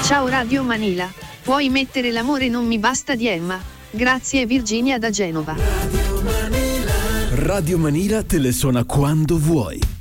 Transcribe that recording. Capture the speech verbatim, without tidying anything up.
Ciao Radio Manila, puoi mettere l'amore non mi basta di Emma. Grazie Virginia da Genova. Radio Manila te le suona quando vuoi.